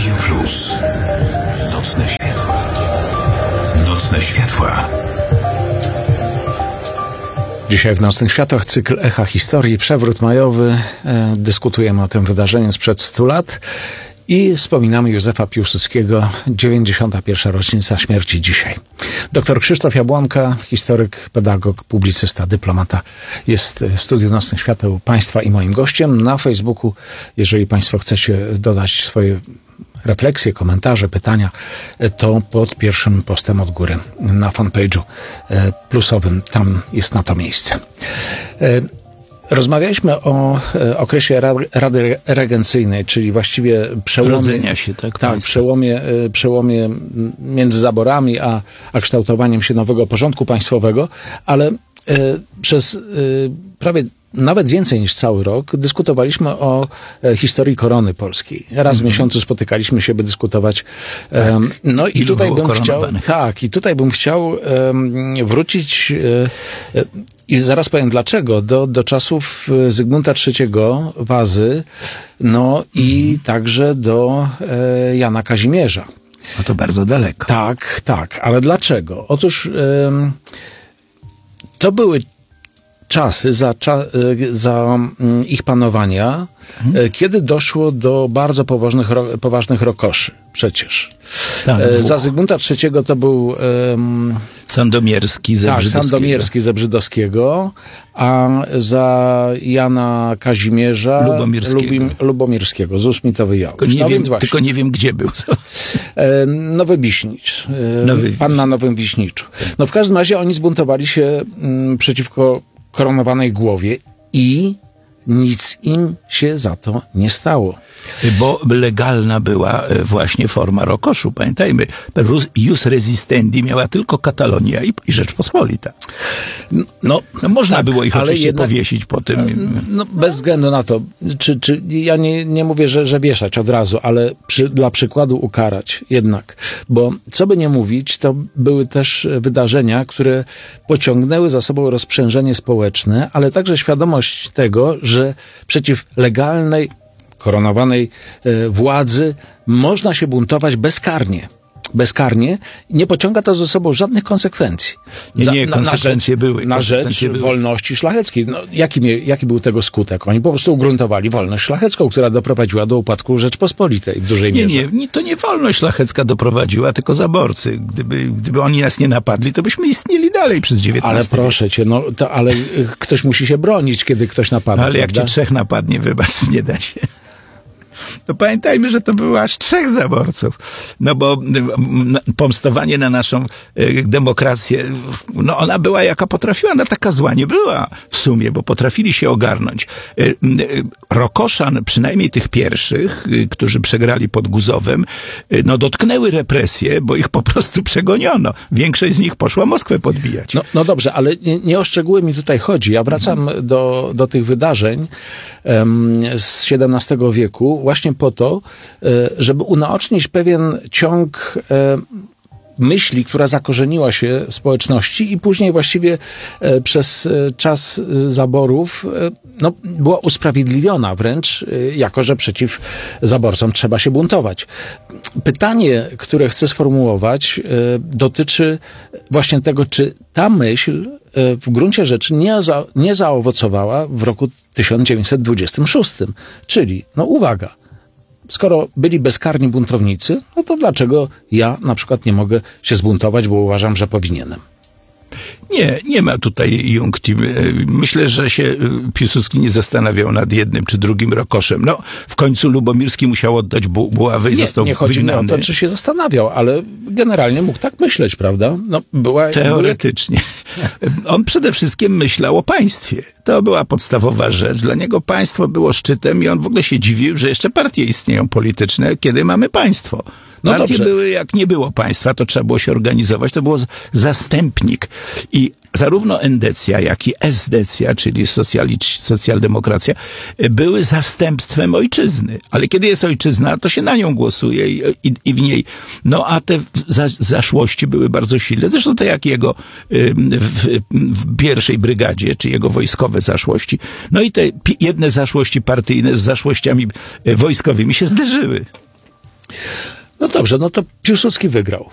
Radio Plus. Nocne światła. Nocne światła. Dzisiaj w Nocnych Światłach cykl Echa Historii, przewrót majowy. Dyskutujemy o tym wydarzeniu sprzed 100 lat i wspominamy Józefa Piłsudskiego, 91. rocznica śmierci dzisiaj. Dr Krzysztof Jabłonka, historyk, pedagog, publicysta, dyplomata, jest w studiu Nocnych Świateł Państwa i moim gościem. Na Facebooku, jeżeli Państwo chcecie dodać swoje refleksje, komentarze, pytania, to pod pierwszym postem od góry na fanpage'u plusowym, tam jest na to miejsce. Rozmawialiśmy o okresie Rady Regencyjnej, czyli właściwie przełomie się, tak, przełomie między zaborami a kształtowaniem się nowego porządku państwowego, ale przez prawie nawet więcej niż cały rok dyskutowaliśmy o historii korony polskiej. Raz w miesiącu spotykaliśmy się, by dyskutować. No i tutaj bym chciał wrócić i zaraz powiem dlaczego, do czasów Zygmunta III Wazy, no i także do Jana Kazimierza. No to bardzo daleko. Tak, ale dlaczego? Otóż to były czasy za ich panowania, kiedy doszło do bardzo poważnych rokoszy przecież. Tak, za Zygmunta III to był Sandomierski ze Brzydowskiego, a za Jana Kazimierza Lubomirskiego. Z mi to wyjąłeś. Tylko nie wiem, gdzie był. Nowy Wiśnicz. Pan na Nowym Wiśniczu. No w każdym razie oni zbuntowali się przeciwko koronowanej głowie i nic im się za to nie stało. Bo legalna była właśnie forma rokoszu. Pamiętajmy, jus resistendi miała tylko Katalonia i Rzeczpospolita. No można tak, było ich oczywiście powiesić po tym. No, bez względu na to, czy ja nie mówię, że wieszać od razu, ale dla przykładu ukarać jednak. Bo co by nie mówić, to były też wydarzenia, które pociągnęły za sobą rozprzężenie społeczne, ale także świadomość tego, że przeciw legalnej, koronowanej władzy można się buntować bezkarnie. Nie pociąga to ze sobą żadnych konsekwencji. Konsekwencje były. Na rzecz wolności szlacheckiej. No, jaki był tego skutek? Oni po prostu ugruntowali wolność szlachecką, która doprowadziła do upadku Rzeczpospolitej w dużej mierze. Nie, to nie wolność szlachecka doprowadziła, tylko zaborcy. Gdyby oni nas nie napadli, to byśmy istnieli dalej przez XIX Ale proszę cię, ale ktoś musi się bronić, kiedy ktoś napada. Ale jak cię 3 napadnie, wybacz, nie da się. To pamiętajmy, że to było aż 3 zaborców. No bo pomstowanie na naszą demokrację, no ona była jaka potrafiła, ona taka zła nie była w sumie, bo potrafili się ogarnąć. Rokoszan, przynajmniej tych pierwszych, którzy przegrali pod Guzowem, no dotknęły represje, bo ich po prostu przegoniono. Większość z nich poszła Moskwę podbijać. No dobrze, ale nie o szczegóły mi tutaj chodzi. Ja wracam do tych wydarzeń z XVII wieku właśnie po to, żeby unaocznić pewien ciąg myśli, która zakorzeniła się w społeczności i później właściwie przez czas zaborów była usprawiedliwiona wręcz, jako że przeciw zaborcom trzeba się buntować. Pytanie, które chcę sformułować, dotyczy właśnie tego, czy ta myśl w gruncie rzeczy nie zaowocowała w roku 1926. Czyli, uwaga, skoro byli bezkarni buntownicy, no to dlaczego ja na przykład nie mogę się zbuntować, bo uważam, że powinienem? Nie ma tutaj junktim. Myślę, że się Piłsudski nie zastanawiał nad jednym czy drugim rokoszem. No, w końcu Lubomirski musiał oddać buławę i został nie chodzi mi o to, czy się zastanawiał, ale generalnie mógł tak myśleć, prawda? Teoretycznie. On przede wszystkim myślał o państwie. To była podstawowa rzecz. Dla niego państwo było szczytem i on w ogóle się dziwił, że jeszcze partie istnieją polityczne, kiedy mamy państwo. Partie były, jak nie było państwa, to trzeba było się organizować. To było zastępnik. I zarówno endecja, jak i esdecja, czyli socjaldemokracja, były zastępstwem ojczyzny. Ale kiedy jest ojczyzna, to się na nią głosuje i w niej. No a te zaszłości były bardzo silne. Zresztą to jak jego w pierwszej brygadzie, czy jego wojskowe zaszłości. No i te jedne zaszłości partyjne z zaszłościami wojskowymi się zderzyły. No dobrze, no to Piłsudski wygrał.